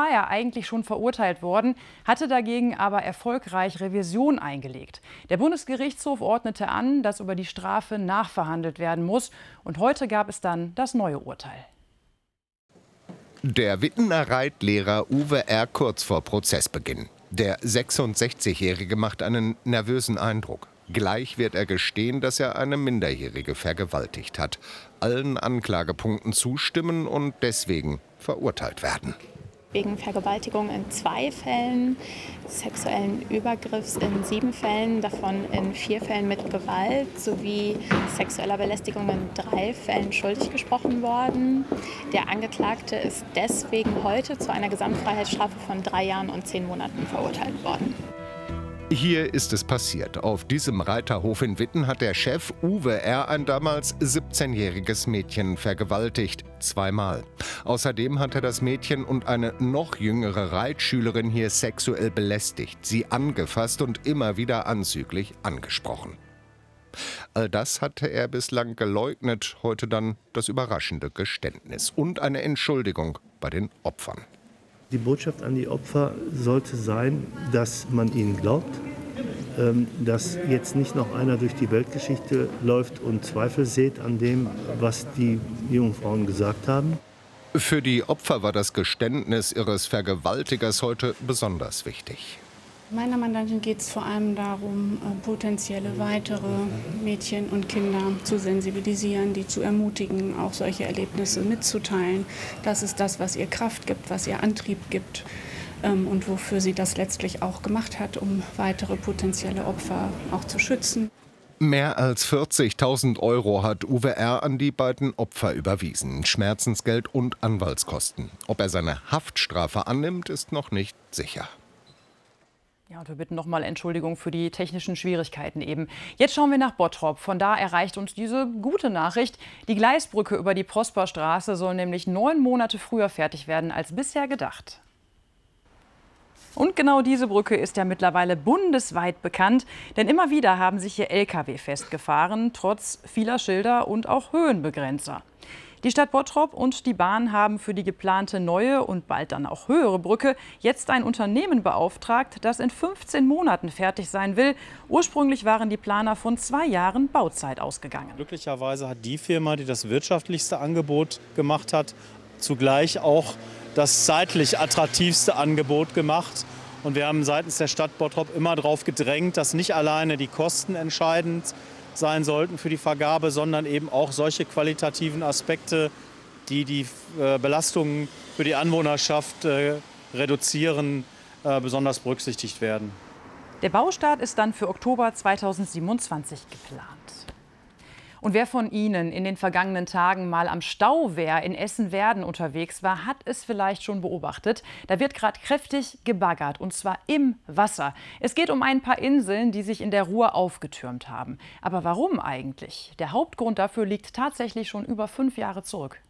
war er eigentlich schon verurteilt worden, hatte dagegen aber erfolgreich Revision eingelegt. Der Bundesgerichtshof ordnete an, dass über die Strafe nachverhandelt werden muss. Und heute gab es dann das neue Urteil. Der Wittener Reitlehrer Uwe R. kurz vor Prozessbeginn. Der 66-Jährige macht einen nervösen Eindruck. Gleich wird er gestehen, dass er eine Minderjährige vergewaltigt hat, allen Anklagepunkten zustimmen und deswegen verurteilt werden. Wegen Vergewaltigung in 2 Fällen, sexuellen Übergriffs in 7 Fällen, davon in 4 Fällen mit Gewalt sowie sexueller Belästigung in 3 Fällen schuldig gesprochen worden. Der Angeklagte ist deswegen heute zu einer Gesamtfreiheitsstrafe von 3 Jahren und 10 Monaten verurteilt worden. Hier ist es passiert. Auf diesem Reiterhof in Witten hat der Chef Uwe R. ein damals 17-jähriges Mädchen vergewaltigt. 2-mal. Außerdem hat er das Mädchen und eine noch jüngere Reitschülerin hier sexuell belästigt, sie angefasst und immer wieder anzüglich angesprochen. All das hatte er bislang geleugnet, heute dann das überraschende Geständnis und eine Entschuldigung bei den Opfern. Die Botschaft an die Opfer sollte sein, dass man ihnen glaubt, dass jetzt nicht noch einer durch die Weltgeschichte läuft und Zweifel sät an dem, was die jungen Frauen gesagt haben. Für die Opfer war das Geständnis ihres Vergewaltigers heute besonders wichtig. Meiner Mandantin geht es vor allem darum, potenzielle weitere Mädchen und Kinder zu sensibilisieren, die zu ermutigen, auch solche Erlebnisse mitzuteilen. Das ist das, was ihr Kraft gibt, was ihr Antrieb gibt und wofür sie das letztlich auch gemacht hat, um weitere potenzielle Opfer auch zu schützen. Mehr als 40.000 € hat Uwe R. an die beiden Opfer überwiesen. Schmerzensgeld und Anwaltskosten. Ob er seine Haftstrafe annimmt, ist noch nicht sicher. Ja, und wir bitten nochmal Entschuldigung für die technischen Schwierigkeiten eben. Jetzt schauen wir nach Bottrop. Von da erreicht uns diese gute Nachricht. Die Gleisbrücke über die Prosperstraße soll nämlich 9 Monate früher fertig werden als bisher gedacht. Und genau diese Brücke ist ja mittlerweile bundesweit bekannt. Denn immer wieder haben sich hier Lkw festgefahren, trotz vieler Schilder und auch Höhenbegrenzer. Die Stadt Bottrop und die Bahn haben für die geplante neue und bald dann auch höhere Brücke jetzt ein Unternehmen beauftragt, das in 15 Monaten fertig sein will. Ursprünglich waren die Planer von 2 Jahren Bauzeit ausgegangen. Glücklicherweise hat die Firma, die das wirtschaftlichste Angebot gemacht hat, zugleich auch das zeitlich attraktivste Angebot gemacht. Und wir haben seitens der Stadt Bottrop immer darauf gedrängt, dass nicht alleine die Kosten entscheidend sein sollten für die Vergabe, sondern eben auch solche qualitativen Aspekte, die die Belastungen für die Anwohnerschaft reduzieren, besonders berücksichtigt werden. Der Baustart ist dann für Oktober 2027 geplant. Und wer von Ihnen in den vergangenen Tagen mal am Stauwehr in Essen-Werden unterwegs war, hat es vielleicht schon beobachtet. Da wird gerade kräftig gebaggert, und zwar im Wasser. Es geht um ein paar Inseln, die sich in der Ruhr aufgetürmt haben. Aber warum eigentlich? Der Hauptgrund dafür liegt tatsächlich schon über 5 Jahre zurück.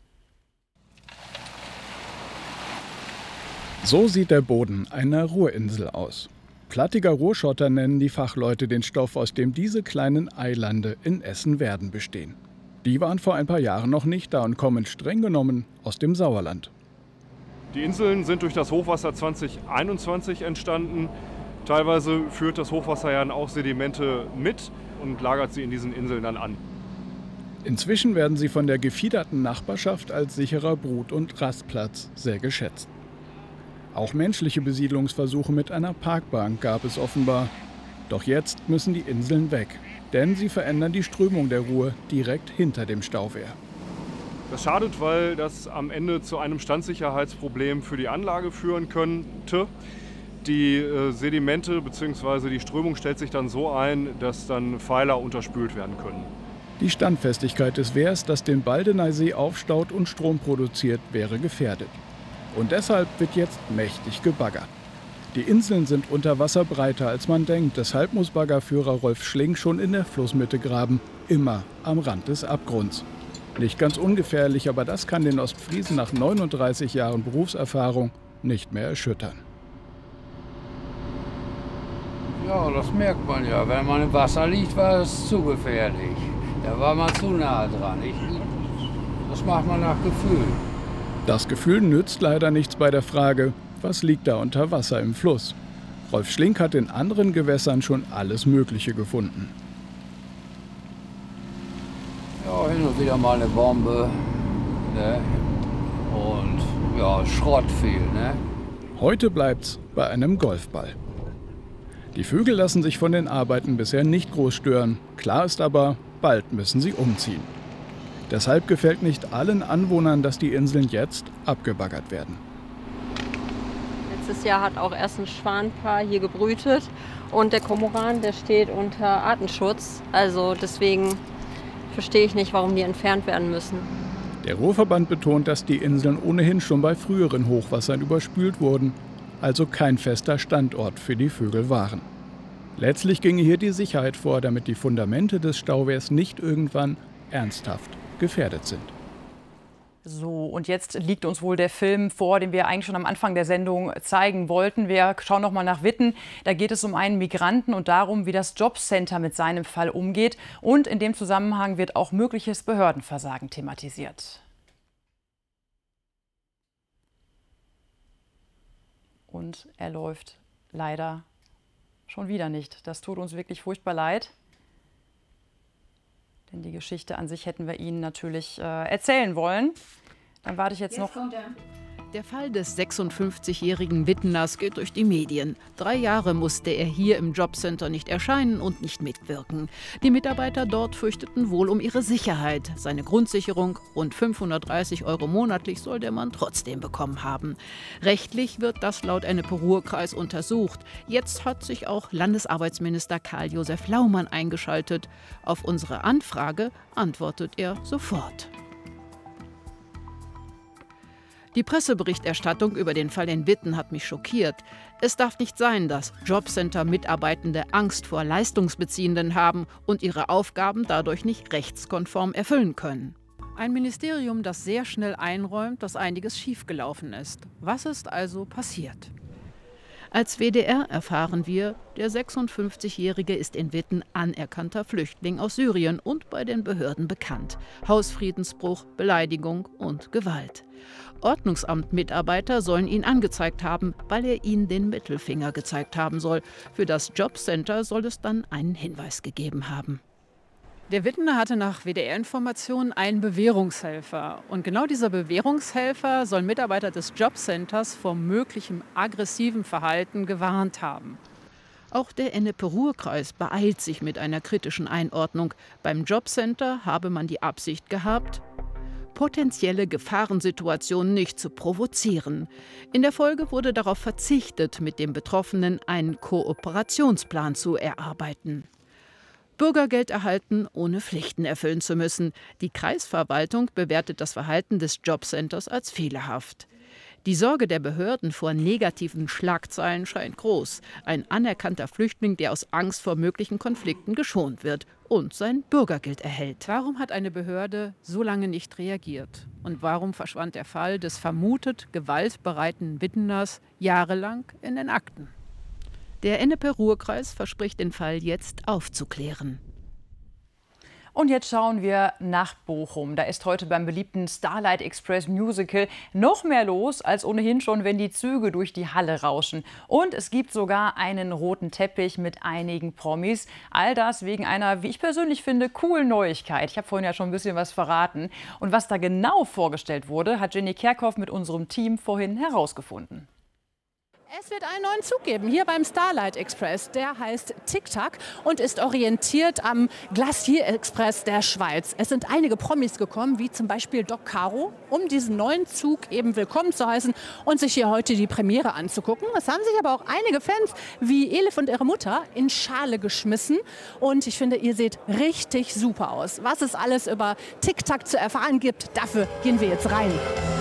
So sieht der Boden einer Ruhrinsel aus. Plattiger Ruhrschotter nennen die Fachleute den Stoff, aus dem diese kleinen Eilande in Essen-Werden bestehen. Die waren vor ein paar Jahren noch nicht da und kommen streng genommen aus dem Sauerland. Die Inseln sind durch das Hochwasser 2021 entstanden. Teilweise führt das Hochwasser ja auch Sedimente mit und lagert sie in diesen Inseln dann an. Inzwischen werden sie von der gefiederten Nachbarschaft als sicherer Brut- und Rastplatz sehr geschätzt. Auch menschliche Besiedlungsversuche mit einer Parkbank gab es offenbar. Doch jetzt müssen die Inseln weg, denn sie verändern die Strömung der Ruhr direkt hinter dem Stauwehr. Das schadet, weil das am Ende zu einem Standsicherheitsproblem für die Anlage führen könnte. Die Sedimente bzw. die Strömung stellt sich dann so ein, dass dann Pfeiler unterspült werden können. Die Standfestigkeit des Wehrs, das den Baldener See aufstaut und Strom produziert, wäre gefährdet. Und deshalb wird jetzt mächtig gebaggert. Die Inseln sind unter Wasser breiter, als man denkt. Deshalb muss Baggerführer Rolf Schling schon in der Flussmitte graben, immer am Rand des Abgrunds. Nicht ganz ungefährlich, aber das kann den Ostfriesen nach 39 Jahren Berufserfahrung nicht mehr erschüttern. Ja, das merkt man ja. Wenn man im Wasser liegt, war es zu gefährlich. Da war man zu nahe dran. Das macht man nach Gefühl. Das Gefühl nützt leider nichts bei der Frage, Was liegt da unter Wasser im Fluss? Rolf Schlink hat in anderen Gewässern schon alles Mögliche gefunden. Ja, hin und wieder mal eine Bombe, ne? Und ja, Schrott viel, ne? Heute bleibt's bei einem Golfball. Die Vögel lassen sich von den Arbeiten bisher nicht groß stören. Klar ist aber, bald müssen sie umziehen. Deshalb gefällt nicht allen Anwohnern, dass die Inseln jetzt abgebaggert werden. Letztes Jahr hat auch erst ein Schwanpaar hier gebrütet und der Kormoran, der steht unter Artenschutz. Also deswegen verstehe ich nicht, warum die entfernt werden müssen. Der Ruhrverband betont, dass die Inseln ohnehin schon bei früheren Hochwassern überspült wurden, also kein fester Standort für die Vögel waren. Letztlich ginge hier die Sicherheit vor, damit die Fundamente des Stauwehrs nicht irgendwann ernsthaft gefährdet sind. So, und jetzt liegt uns wohl der Film vor, den wir eigentlich schon am Anfang der Sendung zeigen wollten. Wir schauen noch mal nach Witten. Da geht es um einen Migranten und darum, wie das Jobcenter mit seinem Fall umgeht. Und in dem Zusammenhang wird auch mögliches Behördenversagen thematisiert. Und er läuft leider schon wieder nicht. Das tut uns wirklich furchtbar leid. Denn die Geschichte an sich hätten wir Ihnen natürlich erzählen wollen. Dann warte ich jetzt noch. Der Fall des 56-jährigen Witteners geht durch die Medien. 3 Jahre musste er hier im Jobcenter nicht erscheinen und nicht mitwirken. Die Mitarbeiter dort fürchteten wohl um ihre Sicherheit. Seine Grundsicherung, rund 530 € monatlich, soll der Mann trotzdem bekommen haben. Rechtlich wird das laut Ennepe-Ruhr-Kreis untersucht. Jetzt hat sich auch Landesarbeitsminister Karl-Josef Laumann eingeschaltet. Auf unsere Anfrage antwortet er sofort. Die Presseberichterstattung über den Fall in Witten hat mich schockiert. Es darf nicht sein, dass Jobcenter-Mitarbeitende Angst vor Leistungsbeziehenden haben und ihre Aufgaben dadurch nicht rechtskonform erfüllen können. Ein Ministerium, das sehr schnell einräumt, dass einiges schiefgelaufen ist. Was ist also passiert? Als WDR erfahren wir, der 56-Jährige ist in Witten anerkannter Flüchtling aus Syrien und bei den Behörden bekannt. Hausfriedensbruch, Beleidigung und Gewalt. Ordnungsamtmitarbeiter sollen ihn angezeigt haben, weil er ihnen den Mittelfinger gezeigt haben soll. Für das Jobcenter soll es dann einen Hinweis gegeben haben. Der Wittener hatte nach WDR-Informationen einen Bewährungshelfer. Und genau dieser Bewährungshelfer soll Mitarbeiter des Jobcenters vor möglichem aggressiven Verhalten gewarnt haben. Auch der Ennepe-Ruhr-Kreis beeilt sich mit einer kritischen Einordnung. Beim Jobcenter habe man die Absicht gehabt, potenzielle Gefahrensituationen nicht zu provozieren. In der Folge wurde darauf verzichtet, mit dem Betroffenen einen Kooperationsplan zu erarbeiten. Bürgergeld erhalten, ohne Pflichten erfüllen zu müssen. Die Kreisverwaltung bewertet das Verhalten des Jobcenters als fehlerhaft. Die Sorge der Behörden vor negativen Schlagzeilen scheint groß. Ein anerkannter Flüchtling, der aus Angst vor möglichen Konflikten geschont wird und sein Bürgergeld erhält. Warum hat eine Behörde so lange nicht reagiert? Und warum verschwand der Fall des vermutet gewaltbereiten Witteners jahrelang in den Akten? Der Ennepe-Ruhr-Kreis verspricht, den Fall jetzt aufzuklären. Und jetzt schauen wir nach Bochum. Da ist heute beim beliebten Starlight Express Musical noch mehr los als ohnehin schon, wenn die Züge durch die Halle rauschen. Und es gibt sogar einen roten Teppich mit einigen Promis. All das wegen einer, wie ich persönlich finde, coolen Neuigkeit. Ich habe vorhin ja schon ein bisschen was verraten. Und was da genau vorgestellt wurde, hat Jenny Kerkhoff mit unserem Team vorhin herausgefunden. Es wird einen neuen Zug geben, hier beim Starlight Express. Der heißt Tic-Tac und ist orientiert am Glacier Express der Schweiz. Es sind einige Promis gekommen, wie zum Beispiel Doc Caro, um diesen neuen Zug eben willkommen zu heißen und sich hier heute die Premiere anzugucken. Es haben sich aber auch einige Fans, wie Elif und ihre Mutter, in Schale geschmissen. Und ich finde, ihr seht richtig super aus. Was es alles über Tic-Tac zu erfahren gibt, dafür gehen wir jetzt rein.